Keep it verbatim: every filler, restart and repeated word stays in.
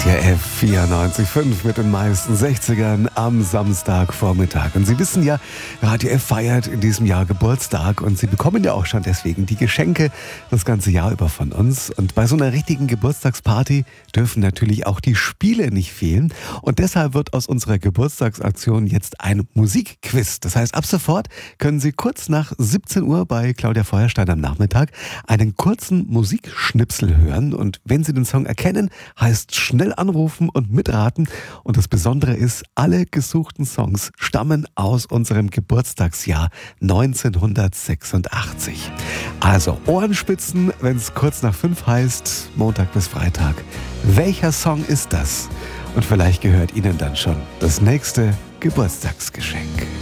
R F vierundneunzig Komma fünf mit den meisten sechzigern am Samstagvormittag. Und Sie wissen ja, Radio F feiert in diesem Jahr Geburtstag und Sie bekommen ja auch schon deswegen die Geschenke das ganze Jahr über von uns. Und bei so einer richtigen Geburtstagsparty dürfen natürlich auch die Spiele nicht fehlen. Und deshalb wird aus unserer Geburtstagsaktion jetzt ein Musikquiz. Das heißt, ab sofort können Sie kurz nach siebzehn Uhr bei Claudia Feuerstein am Nachmittag einen kurzen Musikschnipsel hören. Und wenn Sie den Song erkennen, heißt schnell anrufen und mitraten. Und das Besondere ist, alle gesuchten Songs stammen aus unserem Geburtstagsjahr neunzehnhundertsechsundachtzig. Also Ohrenspitzen, wenn es kurz nach fünf heißt, Montag bis Freitag. Welcher Song ist das? Und vielleicht gehört Ihnen dann schon das nächste Geburtstagsgeschenk.